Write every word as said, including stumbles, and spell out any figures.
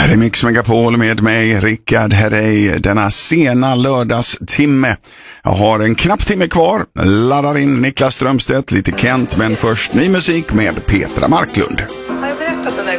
Det är Mix Megapol med mig, Rickard Herrey, denna sena lördagstimme. Jag har en knapp timme kvar, laddar in Niklas Strömstedt, lite Kent, men först ny musik med Petra Marklund.